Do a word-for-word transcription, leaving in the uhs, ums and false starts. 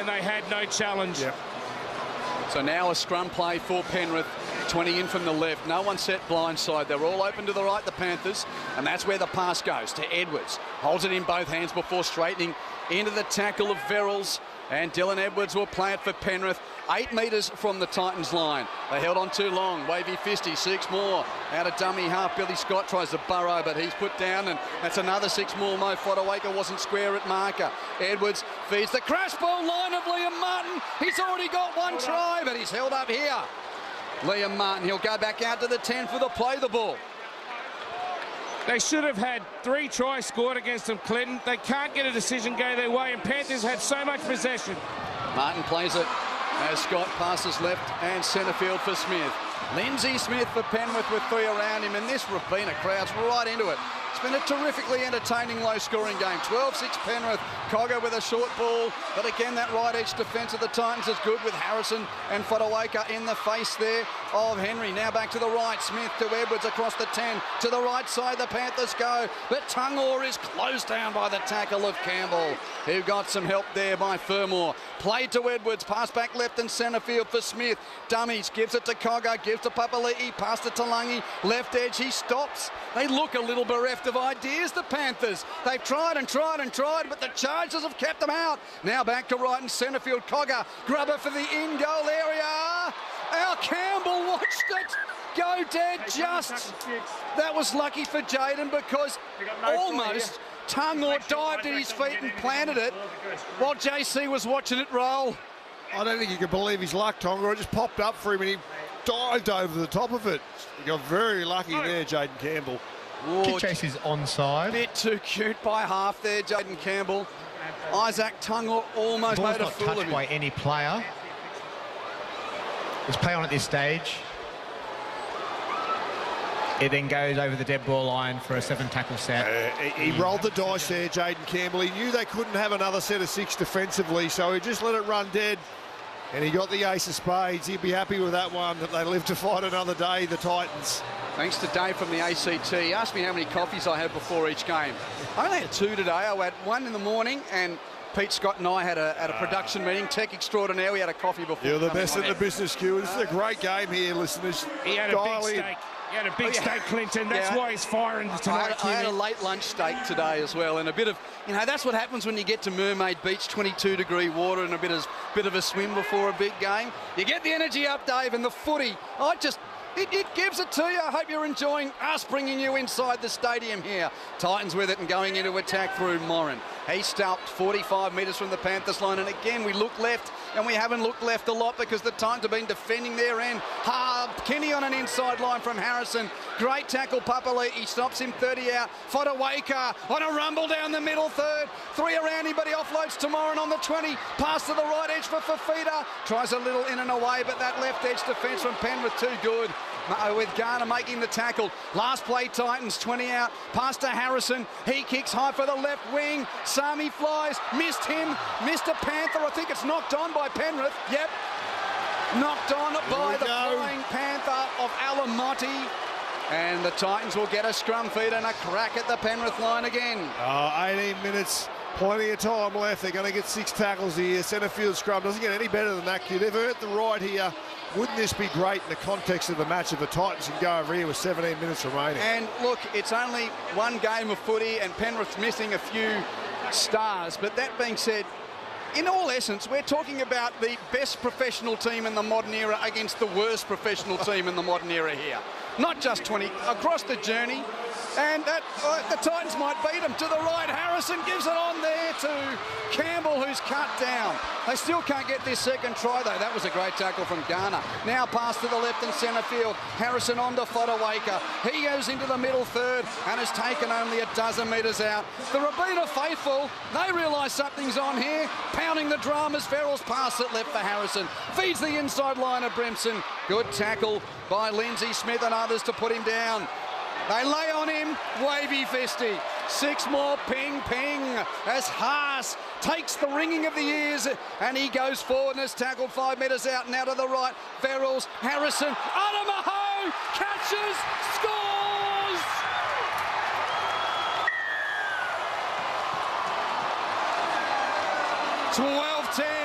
and they had no challenge. Yep. So now a scrum play for Penrith. twenty in from the left. No one set blindside. They're all open to the right, the Panthers. And that's where the pass goes to Edwards. Holds it in both hands before straightening into the tackle of Verrills. And Dylan Edwards will play it for Penrith. Eight metres from the Titans line. They held on too long. Wavy Fisty, six more. Out of dummy half. Billy Scott tries to burrow, but he's put down, and that's another six more. Mo Fodawaker wasn't square at marker. Edwards feeds the crash ball line of Liam Martin. He's already got one try, but he's held up here. Liam Martin, he'll go back out to the ten for the play the ball. They should have had three tries scored against them, Clinton. They can't get a decision go their way, and Panthers had so much possession. Martin plays it as Scott passes left and centre field for Smith. Lindsay Smith for Penrith with three around him, and this Robina crowd's right into it. It's been a terrifically entertaining low-scoring game. twelve six Penrith. Cogger with a short ball, but again that right edge defence of the Titans is good with Harrison and Fodawaker in the face there of Henry. Now back to the right, Smith to Edwards across the ten. To the right side the Panthers go, but Tungor is closed down by the tackle of Campbell, who got some help there by Fermor. Played to Edwards, pass back left and centre field for Smith. Dummies, gives it to Cogger, gives to Papali'i, passed it to Lungi, left edge, he stops. They look a little bereft of ideas, the Panthers. They've tried and tried and tried, but the Chargers have kept them out. Now back to right and centre field. Cogger, grubber for the in-goal area. Al Campbell watched it go dead just. That was lucky for Jaden because almost Tungor dived at his feet and planted it while J C was watching it roll. I don't think you can believe his luck, Tonga. It just popped up for him and he dived over the top of it. He got very lucky there, Jaden Campbell. Kick chase is onside. Bit too cute by half there, Jaden Campbell. Isaac Tungor almost Ball's made a not fool of touched him. by any player. There's play on at this stage. It then goes over the dead ball line for a seven tackle set. Uh, he, he rolled the dice there, Jaden Campbell. He knew they couldn't have another set of six defensively, so he just let it run dead. And he got the ace of spades. He'd be happy with that one, that they live to fight another day, the Titans. Thanks to Dave from the A C T. He asked me how many coffees I had before each game. I only had two today. I had one in the morning, and Pete Scott and I had a, at a production meeting, tech extraordinaire. We had a coffee before. You're the coming best on in the air. business, Q. This is a great game here, listeners. He had a Dial big in. steak. He had a big Oh, yeah. steak, Clinton. That's Yeah. why he's firing I tonight, had, I had a Kimmy. late lunch steak today as well, and a bit of, you know, that's what happens when you get to Mermaid Beach, twenty-two degree water and a bit of, bit of a swim before a big game. You get the energy up, Dave, and the footy. I just, it, it gives it to you. I hope you're enjoying us bringing you inside the stadium here. Titans with it and going into attack through Moran. He stopped forty-five metres from the Panthers line, and again we look left, and we haven't looked left a lot because the Titans have been defending their end. Ha, Kenny on an inside line from Harrison. Great tackle, Papali'i stops him thirty out. Fodawaker on a rumble down the middle third. Three around him, but he offloads to Moran on the twenty. Pass to the right edge for Fafita. Tries a little in and away, but that left edge defence from Penrith too good. With Garner making the tackle. Last play, Titans, twenty out. Pass to Harrison. He kicks high for the left wing. Sami flies. Missed him. Missed a Panther. I think it's knocked on by Penrith. Yep. Knocked on by the go. flying Panther of Alamotti. And the Titans will get a scrum feed and a crack at the Penrith line again. Uh, eighteen minutes. Plenty of time left. They're going to get six tackles here. Centre field scrum doesn't get any better than that, kid. They've earned the right here. Wouldn't this be great in the context of the match if the Titans can go over here with seventeen minutes remaining? And look, it's only one game of footy and Penrith's missing a few stars. But that being said, in all essence, we're talking about the best professional team in the modern era against the worst professional team in the modern era here. Not just twenty, across the journey. And that, uh, the Titans might beat them. To the right, Harrison gives it on there to Campbell, who's cut down. They still can't get their second try, though. That was a great tackle from Garner. Now pass to the left and centre field. Harrison on to Fodawaker. He goes into the middle third and has taken only a dozen metres out. The Robina faithful, they realise something's on here. Pounding the drum as Verrills pass it left for Harrison. Feeds the inside line of Brimson. Good tackle by Lindsay Smith and others to put him down. They lay on him, Wavy Fisty. Six more ping ping as Haas takes the ringing of the ears and he goes forward and is tackled five metres out. Now to the right, Verrills, Harrison, Adamaho catches, scores! twelve ten.